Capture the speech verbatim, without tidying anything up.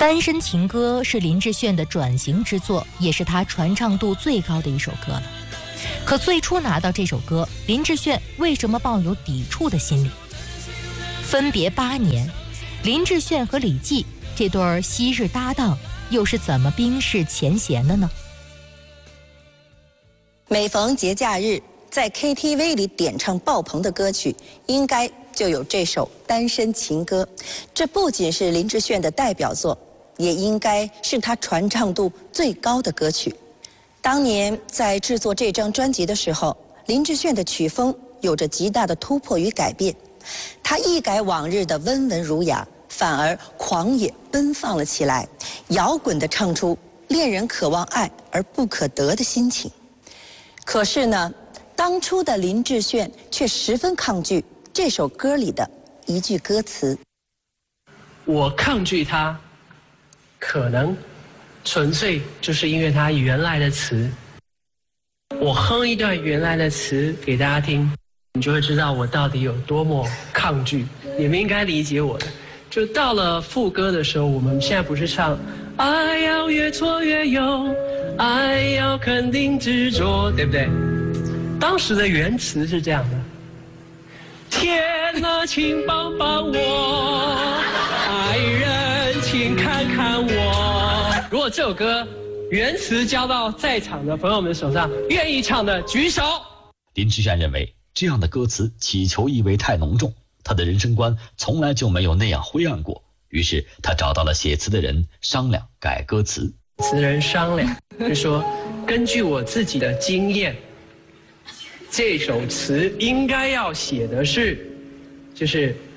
单身情歌是林志炫的转型之作，也是他传唱度最高的一首歌了。可最初拿到这首歌，林志炫为什么抱有抵触的心理？分别八年，林志炫和李记这对昔日搭档又是怎么冰释前嫌的呢？ 每逢节假日，在 K T V 里点唱爆棚的歌曲，应该就有这首《单身情歌》。这不仅是林志炫的代表作，也应该是他传唱度最高的歌曲。当年在制作这张专辑的时候，林志炫的曲风有着极大的突破与改变，他一改往日的温文儒雅，反而狂野奔放了起来，摇滚地唱出恋人渴望爱而不可得的心情。可是呢，当初的林志炫却十分抗拒这首歌里的一句歌词。 我抗拒它，可能纯粹就是因为它原来的词。我哼一段原来的词给大家听，你就会知道我到底有多么抗拒。你们应该理解我的。就到了副歌的时候，我们现在不是唱爱要越挫越勇，爱要肯定执着，对不对？当时的原词是这样的：天啊，请帮帮我，爱人请看看我。如果这首歌原词交到在场的朋友们手上，愿意唱的举手。 林志炫认为这样的歌词祈求意味太浓重，他的人生观从来就没有那样灰暗过。于是他找到了写词的人商量改歌词。 词人商量就说，根据我自己的经验，这首词应该要写的是，就是